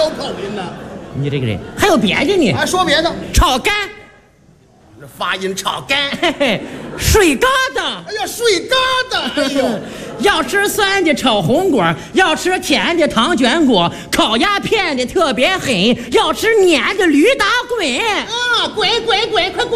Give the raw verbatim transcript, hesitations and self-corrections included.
有口音呢。 你这个人还有别的呢？ 还说别的， 炒肝， 这发音炒肝。 嘿嘿，水疙瘩。 哎呀，水疙瘩！哎呦， 要吃酸的炒红果，要吃甜的糖卷果，烤鸭片的特别狠，要吃黏的驴打滚。 啊，滚滚滚，快滚！